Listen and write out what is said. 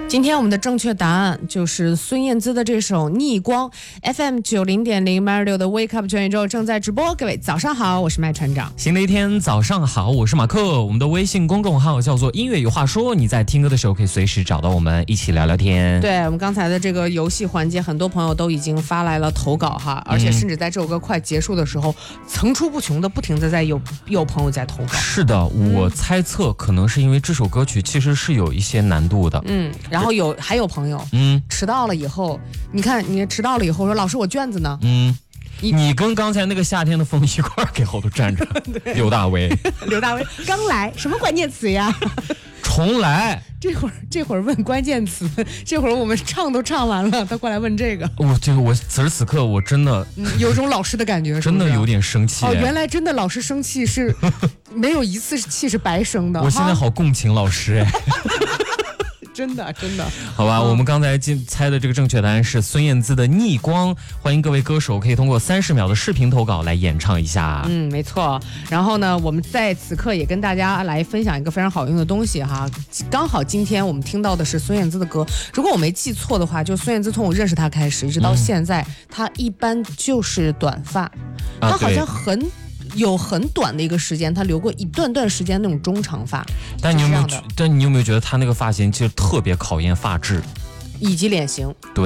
今天我们的正确答案就是孙燕姿的这首《逆光》。FM 90.0 Mario 的 Wake Up 全宇宙正在直播，各位早上好，我是麦船长。 新的一天早上好，我是马克。我们的微信公众号叫做音乐有话说，你在听歌的时候可以随时找到我们一起聊聊天。 对，我们刚才的这个游戏环节，很多朋友都已经发来了投稿哈，而且甚至在这首歌快结束的时候，层出不穷的不停的在有朋友在投稿。 是的，我猜测可能是因为这首歌曲其实是有一些难度的。 然后还有朋友迟到了以后，你看你迟到了以后说老师我卷子呢？ 你跟刚才那个夏天的风一块儿给后头站着。刘大为刚来，什么关键词呀？ 重来。 这会儿问关键词，这会儿我们唱都唱完了，他过来问这个。 我此时此刻我真的有种老师的感觉， 真的有点生气。 原来真的老师生气是没有一次气是白生的。 我现在好共情老师哎。 真的， 好吧，我们刚才猜的这个正确答案是孙燕姿的《逆光》，欢迎各位歌手可以通过30秒的视频投稿来演唱一下。 没错。然后呢，我们在此刻也跟大家来分享一个非常好用的东西哈。刚好今天我们听到的是孙燕姿的歌，如果我没记错的话，就孙燕姿从我认识她开始一直到现在，她一般就是短发，她好像有很短的一个时间，他留过一段时间那种中长发。 但你有没有觉得他那个发型其实特别考验发质以及脸型？ 对。